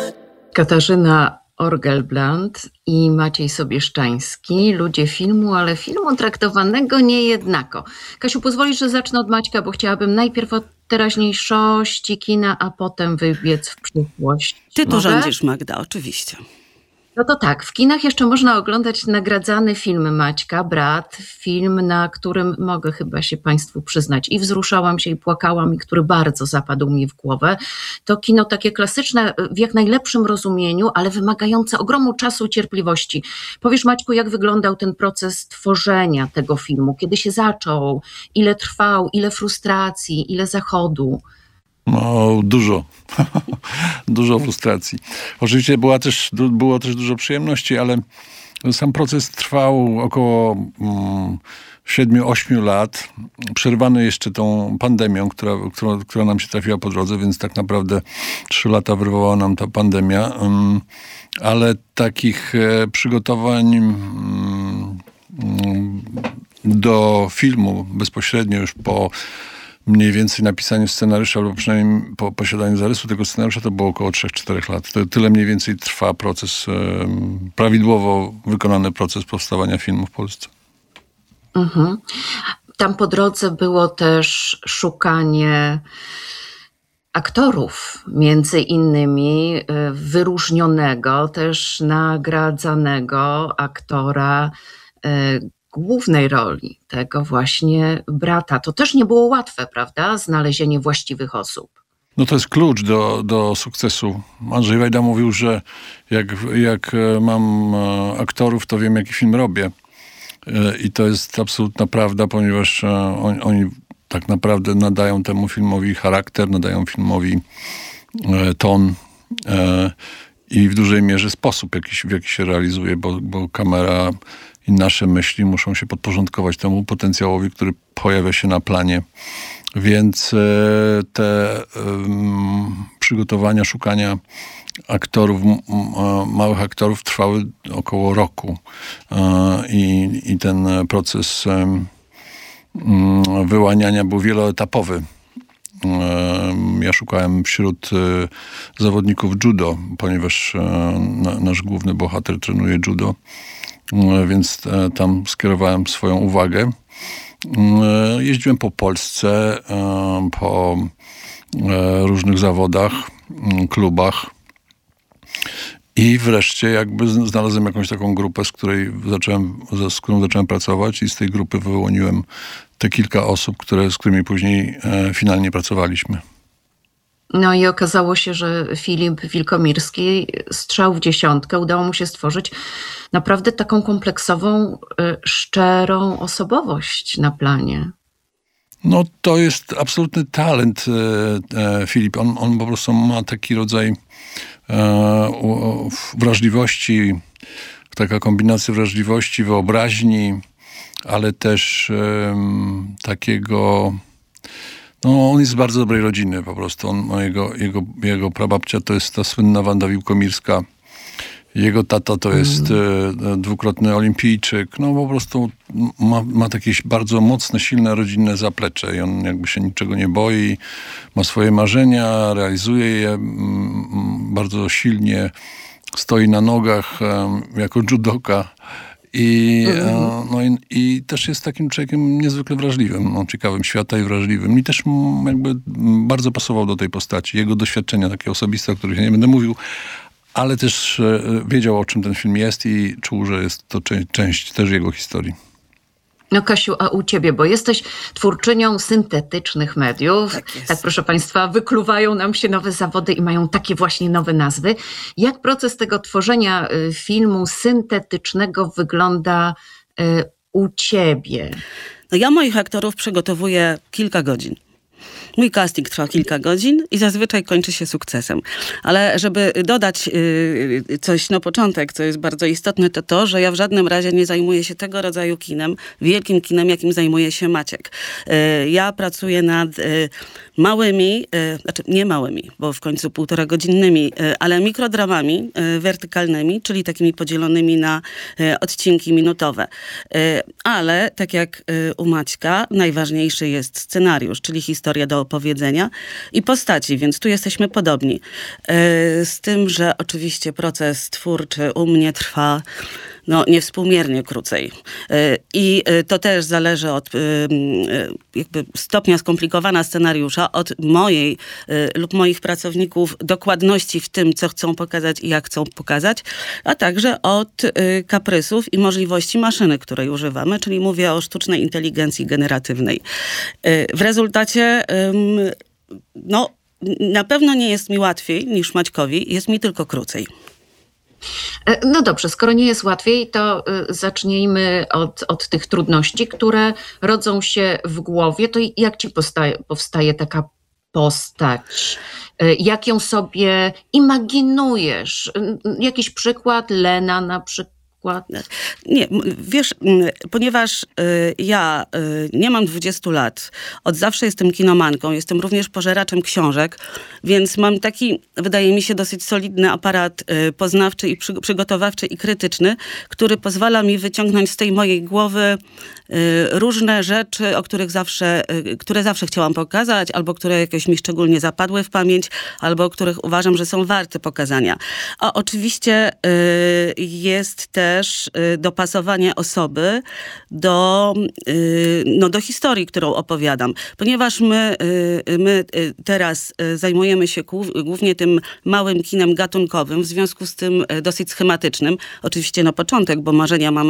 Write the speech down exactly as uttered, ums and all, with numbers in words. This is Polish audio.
Katarzyna Orgelbland i Maciej Sobieszczański, ludzie filmu, ale filmu traktowanego niejednako. Kasiu, pozwolisz, że zacznę od Maćka, bo chciałabym najpierw od teraźniejszości kina, a potem wybiec w przyszłość. Ty tu Mogę? rządzisz, Magda, oczywiście. No to tak, w kinach jeszcze można oglądać nagradzany film Maćka, Brat, film, na którym mogę chyba się Państwu przyznać i wzruszałam się i płakałam i który bardzo zapadł mi w głowę. To kino takie klasyczne w jak najlepszym rozumieniu, ale wymagające ogromu czasu i cierpliwości. Powiesz, Maćku, jak wyglądał ten proces tworzenia tego filmu, kiedy się zaczął, ile trwał, ile frustracji, ile zachodu? No, dużo. Dużo frustracji. Oczywiście była też, było też dużo przyjemności, ale sam proces trwał około mm, siedmiu ośmiu lat. Przerwany jeszcze tą pandemią, która, która, która nam się trafiła po drodze, więc tak naprawdę trzy lata wyrwała nam ta pandemia. Um, ale takich e, przygotowań um, do filmu bezpośrednio już po mniej więcej napisaniu scenariusza, albo przynajmniej po posiadaniu zarysu tego scenariusza, to było około trzech czterech lat. To tyle mniej więcej trwa proces, e, prawidłowo wykonany proces powstawania filmu w Polsce. Mhm. Tam po drodze było też szukanie aktorów, między innymi e, wyróżnionego, też nagradzanego aktora e, głównej roli, tego właśnie brata. To też nie było łatwe, prawda? Znalezienie właściwych osób. No to jest klucz do, do sukcesu. Andrzej Wajda mówił, że jak, jak mam aktorów, to wiem, jaki film robię. I to jest absolutna prawda, ponieważ on, oni tak naprawdę nadają temu filmowi charakter, nadają filmowi ton i w dużej mierze sposób, jaki, w jaki się realizuje, bo, bo kamera i nasze myśli muszą się podporządkować temu potencjałowi, który pojawia się na planie. Więc te um, przygotowania, szukania aktorów, m, małych aktorów trwały około roku. I, i ten proces um, wyłaniania był wieloetapowy. Ja szukałem wśród zawodników judo, ponieważ nasz główny bohater trenuje judo. Więc tam skierowałem swoją uwagę. Jeździłem po Polsce, po różnych zawodach, klubach i wreszcie jakby znalazłem jakąś taką grupę, z której zacząłem, z którą zacząłem pracować i z tej grupy wyłoniłem te kilka osób, które, z którymi później finalnie pracowaliśmy. No i okazało się, że Filip Wilkomirski, strzał w dziesiątkę, udało mu się stworzyć naprawdę taką kompleksową, szczerą osobowość na planie. No to jest absolutny talent e, Filip. On, on po prostu ma taki rodzaj e, wrażliwości, taka kombinacja wrażliwości, wyobraźni, ale też e, takiego... No, on jest z bardzo dobrej rodziny po prostu. On, no, jego, jego, jego prababcia to jest ta słynna Wanda Wiłkomirska. Jego tata to jest mm. e, dwukrotny olimpijczyk. No po prostu ma, ma takie bardzo mocne, silne, rodzinne zaplecze. I on jakby się niczego nie boi. Ma swoje marzenia, realizuje je m, bardzo silnie. Stoi na nogach e, jako judoka. I, mm. no i, i też jest takim człowiekiem niezwykle wrażliwym, no, ciekawym świata i wrażliwym. Mi też jakby bardzo pasował do tej postaci. Jego doświadczenia takie osobiste, o których ja nie będę mówił, ale też wiedział, o czym ten film jest i czuł, że jest to część, część też jego historii. No Kasiu, a u ciebie, bo jesteś twórczynią syntetycznych mediów. Tak, tak, proszę Państwa, wykluwają nam się nowe zawody i mają takie właśnie nowe nazwy. Jak proces tego tworzenia filmu syntetycznego wygląda u ciebie? No ja moich aktorów przygotowuję kilka godzin. Mój casting trwa kilka godzin i zazwyczaj kończy się sukcesem. Ale żeby dodać yy, coś na początek, co jest bardzo istotne, to to, że ja w żadnym razie nie zajmuję się tego rodzaju kinem, wielkim kinem, jakim zajmuje się Maciek. Yy, ja pracuję nad yy, małymi, yy, znaczy nie małymi, bo w końcu półtora godzinnymi, yy, ale mikrodramami yy, wertykalnymi, czyli takimi podzielonymi na yy, odcinki minutowe. Yy, ale tak jak yy, u Maćka, najważniejszy jest scenariusz, czyli historia historia do opowiedzenia i postaci, więc tu jesteśmy podobni. Z tym, że oczywiście proces twórczy u mnie trwa no, niewspółmiernie krócej. I to też zależy od jakby stopnia skomplikowania scenariusza, od mojej lub moich pracowników dokładności w tym, co chcą pokazać i jak chcą pokazać, a także od kaprysów i możliwości maszyny, której używamy, czyli mówię o sztucznej inteligencji generatywnej. W rezultacie no, na pewno nie jest mi łatwiej niż Maćkowi, jest mi tylko krócej. No dobrze, skoro nie jest łatwiej, to zacznijmy od, od tych trudności, które rodzą się w głowie. To jak ci powstaje, powstaje taka postać? Jak ją sobie imaginujesz? Jakiś przykład? Lena na przykład? Nie, wiesz, ponieważ ja nie mam dwudziestu lat, od zawsze jestem kinomanką, jestem również pożeraczem książek, więc mam taki, wydaje mi się, dosyć solidny aparat poznawczy i przygotowawczy i krytyczny, który pozwala mi wyciągnąć z tej mojej głowy różne rzeczy, o których zawsze, które zawsze chciałam pokazać, albo które jakoś mi szczególnie zapadły w pamięć, albo o których uważam, że są warte pokazania. A oczywiście jest też też dopasowanie osoby do, no, do historii, którą opowiadam. Ponieważ my, my teraz zajmujemy się głównie tym małym kinem gatunkowym, w związku z tym dosyć schematycznym. Oczywiście na początek, bo marzenia mamy